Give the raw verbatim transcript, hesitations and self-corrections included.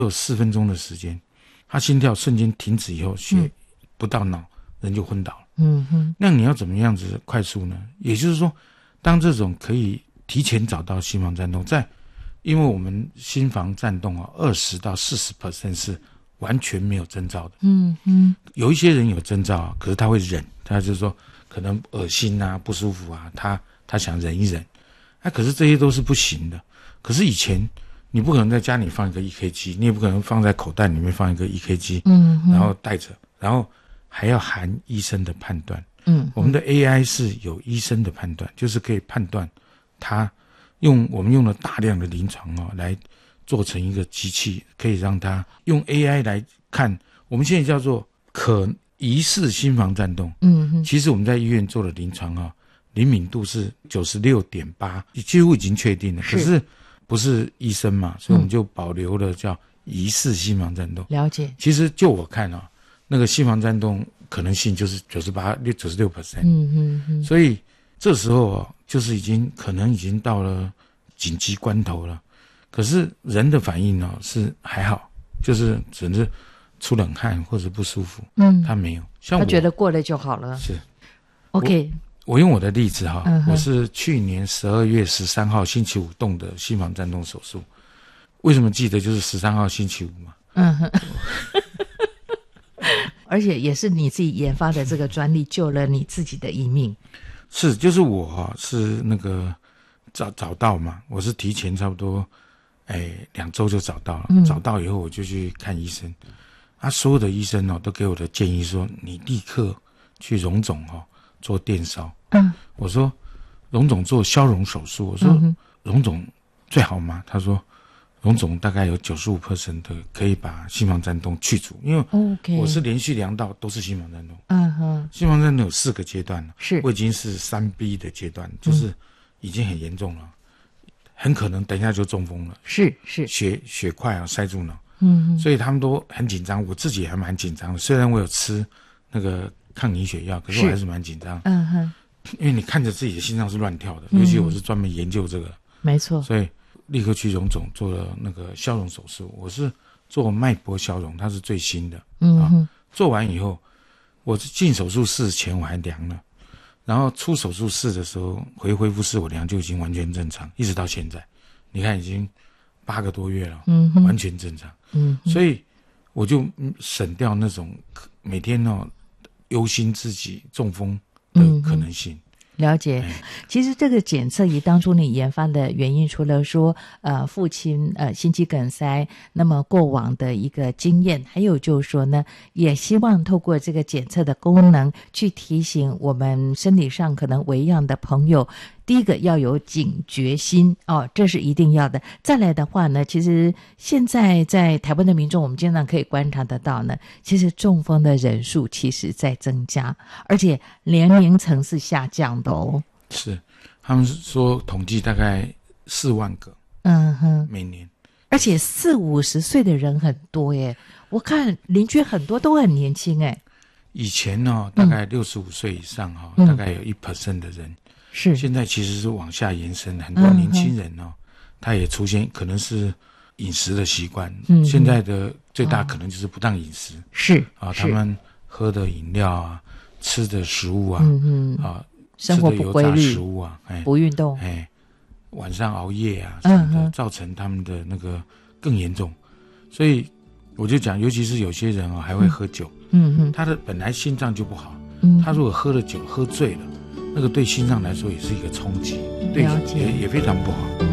有四分钟的时间，他心跳瞬间停止以后，血不到脑，人就昏倒了。 嗯哼， 那你要怎么样子快速呢？也就是说，当这种可以提前找到心房颤动，在因为我们心房颤动啊，二十到四十 percent 是完全没有征兆的。 嗯嗯， 有一些人有征兆啊，可是他会忍，他就是说可能恶心啊、不舒服啊，他他想忍一忍。啊，可是这些都是不行的。可是以前你不可能在家里放一个 E K G， 你也不可能放在口袋里面放一个 E K G， 嗯， 然后带着，然后还要含医生的判断。 嗯， 我们的 A I 是有医生的判断，就是可以判断他用我们用了大量的临床哦来做成一个机器，可以让他用 A I 来看。我们现在叫做可疑似心房颤动。 嗯， 其实我们在医院做的临床啊，灵敏度是 九十六点八， 几乎已经确定了。 是可是不是医生嘛，所以我们就保留了叫疑似心房颤动。 了解。 其实就我看啊，那个心房颤动可能性就是九十八、九十六 percent。 嗯嗯嗯。 所以这时候啊，就是已经可能已经到了紧急关头了。可是人的反应呢、啊、是还好，就是只是出冷汗或者不舒服。 嗯， 他没有，像我他觉得过了就好了。 是 OK。 我用我的例子哈、 嗯， 我是去年十二月十三号星期五动的心房颤动手术。为什么记得就是十三号星期五嘛？ 嗯哼。而且也是你自己研发的这个专利救了你自己的一命。 是，就是我哈是那个找找到嘛，我是提前差不多哎两周就找到了、嗯，找到以后我就去看医生。啊，所有的医生哦都给我的建议说，你立刻去荣总哦做电烧。 嗯， 我说荣总做消融手术，我说、嗯、荣总最好吗？他说荣总大概有 百分之九十五 的可以把心房颤动去除，因为我是连续量到都是心房颤动。嗯哼，心房颤动有四个阶段了， 是我已经是三 B 的阶段，就是已经很严重了、嗯，很可能等一下就中风了。 是是， 血血块啊塞住脑。 嗯， 所以他们都很紧张，我自己还蛮紧张的。虽然我有吃那个抗凝血药，可是我还是蛮紧张。嗯哼，因为你看着自己的心脏是乱跳的，嗯、尤其我是专门研究这个， 没错。 所以立刻去荣总做了那个消融手术。我是做脉搏消融，它是最新的。嗯哼、啊，做完以后，我进手术室前我还量了，然后出手术室的时候回恢复室我量就已经完全正常，一直到现在，你看已经八个多月了，嗯，完全正常。嗯，所以我就省掉那种每天哦忧心自己中风的可能性。嗯， 了解。其实这个检测仪当初你研发的原因，除了说呃父亲呃心肌梗塞那么过往的一个经验，还有就是说呢，也希望透过这个检测的功能去提醒我们身体上可能微恙的朋友，第一个要有警觉心哦，这是一定要的。再来的话呢，其实现在在台湾的民众，我们经常可以观察得到呢，其实中风的人数其实在增加，而且年龄层是下降的哦。 是，他们说统计大概四万个， 嗯哼， 每年， 而且四五十岁的人很多耶，我看邻居很多都很年轻哎。 以前呢、哦，大概六十五岁以上哈、哦嗯，大概有一 percent 的人。 是， 现在其实是往下延伸，很多年轻人哦，嗯、他也出现可能是饮食的习惯。嗯，现在的最大可能就是不当饮食。 是啊，他们喝的饮料啊，吃的食物啊， 嗯嗯啊， 生活不规律， 吃的油炸食物啊，哎， 不运动， 哎，晚上熬夜啊什么的，嗯、造成他们的那个更严重。所以我就讲，尤其是有些人啊，还会喝酒。嗯嗯，他的本来心脏就不好，嗯，他如果喝了酒喝醉了。那个对心脏来说也是一个冲击，对也也非常不好。